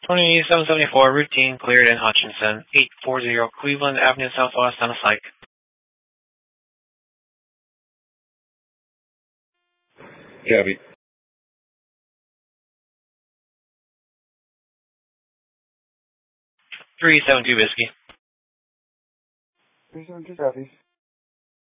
2774, routine, cleared in Hutchinson, 840 Cleveland Avenue Southwest on a psych. Cabby. 372 Whiskey. 372 copy.